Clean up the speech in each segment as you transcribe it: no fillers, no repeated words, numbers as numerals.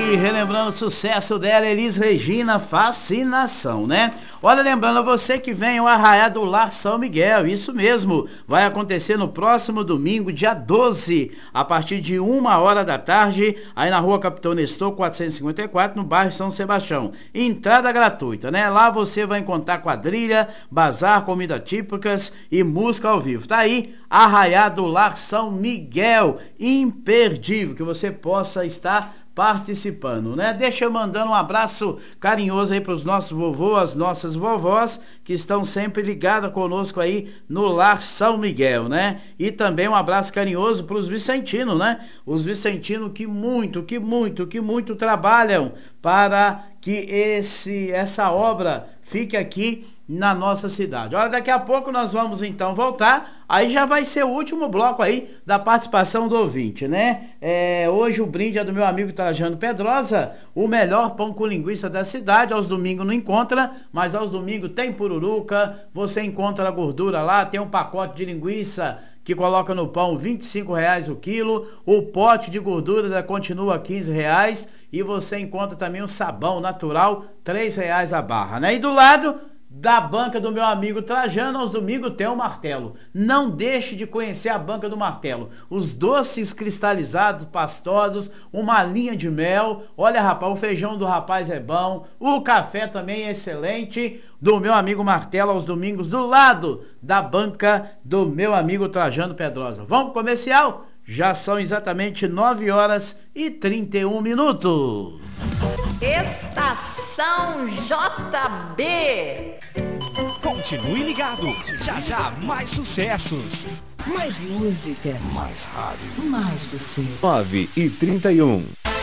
aí, relembrando o sucesso dela, Elis Regina, Fascinação, né? Olha, lembrando a você que vem o Arraiá do Lar São Miguel, isso mesmo, vai acontecer no próximo domingo, dia 12, a partir de 1h da tarde, aí na rua Capitão Nestor, 454, no bairro São Sebastião. Entrada gratuita, né? Lá você vai encontrar quadrilha, bazar, comidas típicas e música ao vivo. Tá aí, Arraiá do Lar São Miguel, imperdível, que você possa estar participando, né? Deixa eu mandando um abraço carinhoso aí para os nossos vovôs, as nossas vovós, que estão sempre ligadas conosco aí no Lar São Miguel, né? E também um abraço carinhoso para os vicentinos, né? Os vicentinos que muito trabalham para que essa obra fique aqui na nossa cidade. Olha, daqui a pouco nós vamos então voltar, aí já vai ser o último bloco aí da participação do ouvinte, né? Hoje o brinde é do meu amigo Trajano Pedrosa, o melhor pão com linguiça da cidade. Aos domingos não encontra, mas aos domingos tem pururuca, você encontra a gordura lá, tem um pacote de linguiça que coloca no pão R$25 o quilo, o pote de gordura continua R$15 e você encontra também um sabão natural R$3 a barra, né? E do lado da banca do meu amigo Trajano, aos domingos tem o Martelo. Não deixe de conhecer a banca do Martelo. Os doces cristalizados, pastosos, uma linha de mel. Olha, rapaz, o feijão do rapaz é bom, o café também é excelente. Do meu amigo Martelo, aos domingos, do lado da banca do meu amigo Trajano Pedrosa. Vamos pro comercial? Já são exatamente 9h31. Estação JB. Continue ligado, já mais sucessos. Mais música. Mais rádio. Mais você. 9h31.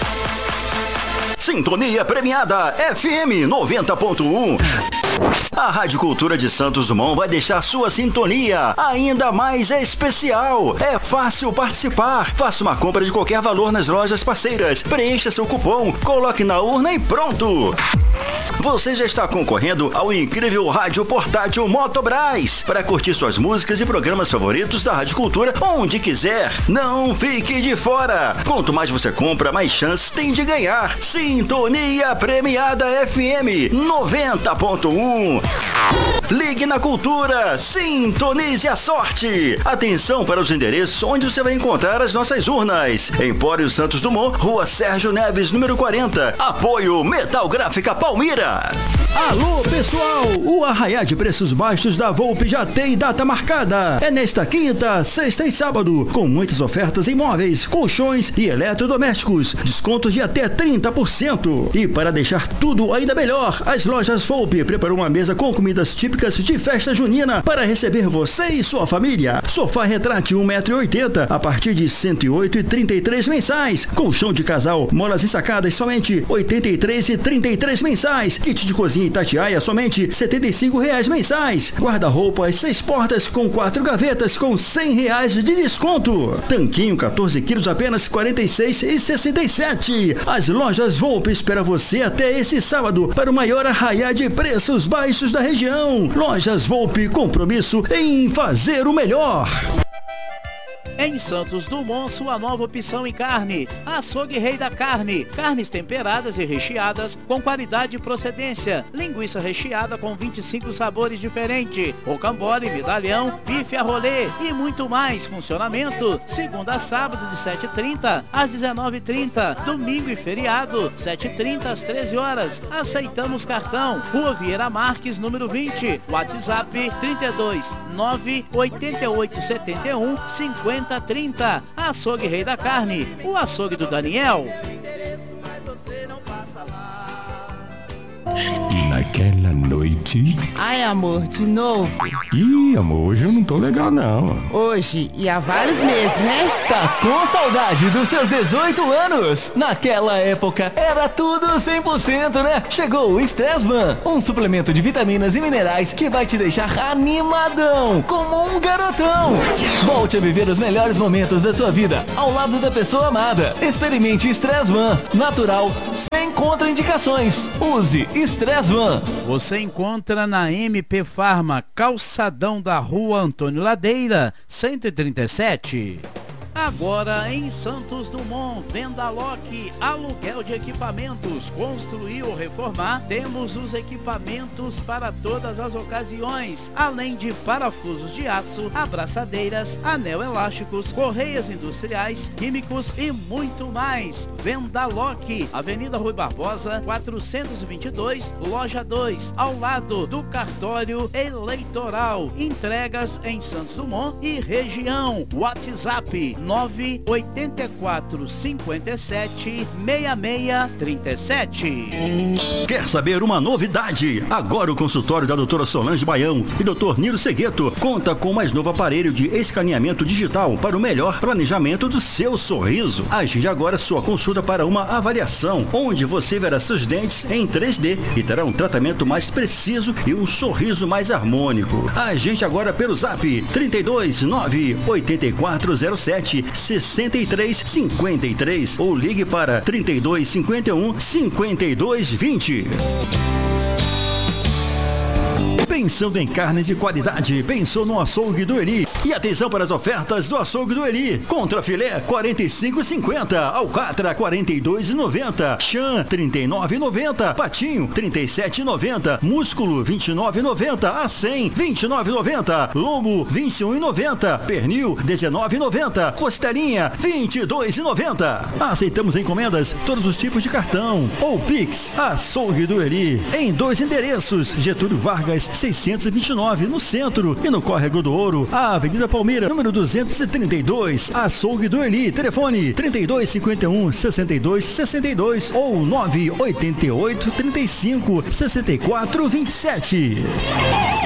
Sintonia premiada FM 90.1. A Rádio Cultura de Santos Dumont vai deixar sua sintonia ainda mais especial. É fácil participar. Faça uma compra de qualquer valor nas lojas parceiras. Preencha seu cupom, coloque na urna e pronto. Você já está concorrendo ao incrível rádio portátil Motobras para curtir suas músicas e programas favoritos da Rádio Cultura onde quiser. Não fique de fora. Quanto mais você compra, mais chances tem de ganhar. Sintonia premiada FM 90.1. Ligue na Cultura, sintonize a sorte. Atenção para os endereços onde você vai encontrar as nossas urnas. Empório Santos Dumont, Rua Sérgio Neves, número 40. Apoio Metal Gráfica Palmira. Alô, pessoal! O Arraiá de Preços Baixos da Volpe já tem data marcada. É nesta quinta, sexta e sábado, com muitas ofertas em móveis, colchões e eletrodomésticos. Descontos de até 30%. E para deixar tudo ainda melhor, as lojas Volpe preparou uma mesa com comidas típicas de festa junina para receber você e sua família. Sofá retrátil 1,80 m a partir de R$ 108,33 mensais. Colchão de casal, molas ensacadas somente R$ 83,33 mensais. Kit de cozinha Itatiaia somente R$ 75 mensais. Guarda-roupas 6 portas com 4 gavetas com R$ 100 de desconto. Tanquinho 14 quilos apenas R$ 46,67. As lojas Volpe espera você até esse sábado para o maior arraiá de preços baixos da região. Lojas Volpe, compromisso em fazer o melhor. Em Santos Dumont, sua nova opção em carne. Açougue Rei da Carne. Carnes temperadas e recheadas com qualidade e procedência. Linguiça recheada com 25 sabores diferentes. Rocambole, medalhão, bife a rolê e muito mais. Funcionamento segunda a sábado de 7h30 às 19h30. Domingo e feriado 7h30 às 13 horas. Aceitamos cartão. Rua Vieira Marques, número 20. WhatsApp 32 98871 5030. Açougue Rei da Carne, o açougue do Daniel. Naquela noite... Ai, amor, de novo? Ih, amor, hoje eu não tô legal, não. Hoje e há vários meses, né? Tá com saudade dos seus 18 anos? Naquela época era tudo 100%, né? Chegou o Stressman, um suplemento de vitaminas e minerais que vai te deixar animadão, como um garotão. Volte a viver os melhores momentos da sua vida ao lado da pessoa amada. Experimente Stressman, natural, sem contraindicações. Use Stressman. Você encontra na MP Farma, calçadão da Rua Antônio Ladeira, 137. Agora em Santos Dumont, Vendaloc, aluguel de equipamentos, construir ou reformar, temos os equipamentos para todas as ocasiões, além de parafusos de aço, abraçadeiras, anel elásticos, correias industriais, químicos e muito mais. Vendaloc, Avenida Rui Barbosa, 422, Loja 2, ao lado do cartório eleitoral. Entregas em Santos Dumont e região. WhatsApp 984 57 6637. Quer saber uma novidade? Agora o consultório da doutora Solange Baião e doutor Niro Segueto conta com o mais novo aparelho de escaneamento digital para o melhor planejamento do seu sorriso. Agende agora sua consulta para uma avaliação, onde você verá seus dentes em 3D e terá um tratamento mais preciso e um sorriso mais harmônico. Agende agora pelo Zap 329 8407 6353 ou ligue para 3251 5220. Pensando em carne de qualidade, pensou no Açougue do Eli. E atenção para as ofertas do Açougue do Eli. Contra filé, R$ 45,50. Alcatra, R$ 42,90. Chã, R$ 39,90. Patinho, R$ 37,90. Músculo, R$ 29,90. Acém, R$ 29,90. Lombo, R$ 21,90. Pernil, R$ 19,90. Costelinha, R$ 22,90. Aceitamos encomendas, todos os tipos de cartão ou Pix. Açougue do Eli. Em 2 endereços, Getúlio Vargas, 629, no centro, e no Córrego do Ouro, a Avenida Palmeira, número 232, Açougue do Eli. Telefone 3251 6262 ou 988 35 64 27.